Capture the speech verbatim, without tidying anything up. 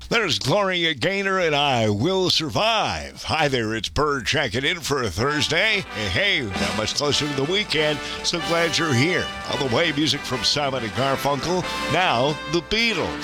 There's Gloria Gaynor and I Will Survive. Hi there, it's Bird checking in for a Thursday. Hey, hey, not much closer to the weekend, so glad you're here. On the way, music from Simon and Garfunkel. Now, the Beatles.